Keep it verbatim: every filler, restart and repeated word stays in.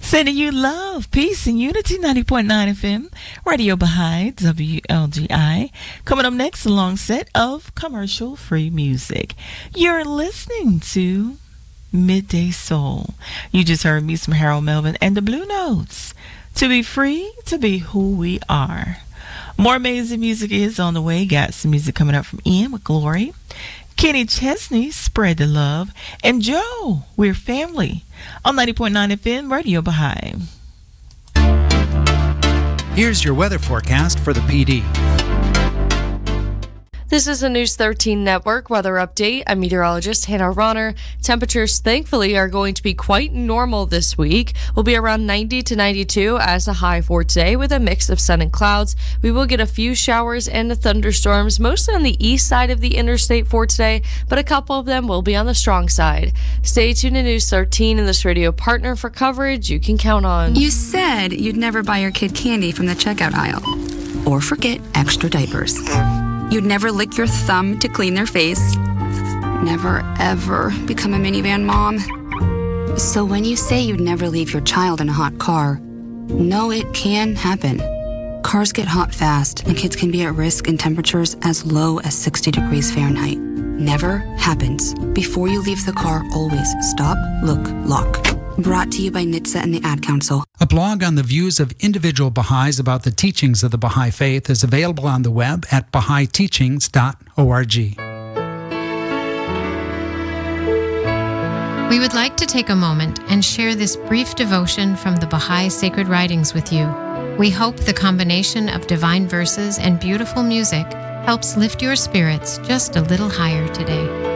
Sending you love, peace, and unity. ninety point nine F M, Radio Baha'i, W L G I. Coming up next, a long set of commercial-free music. You're listening to Midday Soul. You just heard me, some Harold Melvin, and the Blue Notes. To be free, to be who we are. More amazing music is on the way. Got some music coming up from Ian with Glory. Kenny Chesney, Spread the Love. And Joe, We're Family. On ninety point nine F M, Radio Baha'i. Here's your weather forecast for the P D. This is a News thirteen Network weather update. I'm meteorologist Hannah Ronner. Temperatures, thankfully, are going to be quite normal this week. We'll be around ninety to ninety-two as a high for today with a mix of sun and clouds. We will get a few showers and thunderstorms, mostly on the east side of the interstate for today, but a couple of them will be on the strong side. Stay tuned to News thirteen and this radio partner for coverage you can count on. You said you'd never buy your kid candy from the checkout aisle or forget extra diapers. You'd never lick your thumb to clean their face. Never, ever become a minivan mom. So when you say you'd never leave your child in a hot car, know it can happen. Cars get hot fast, and kids can be at risk in temperatures as low as sixty degrees Fahrenheit. Never happens. Before you leave the car, always stop, look, lock. Brought to you by N H T S A and the Ad Council. A blog on the views of individual Baha'is about the teachings of the Baha'i Faith is available on the web at baha'i teachings dot org. We would like to take a moment and share this brief devotion from the Baha'i Sacred Writings with you. We hope the combination of divine verses and beautiful music helps lift your spirits just a little higher today.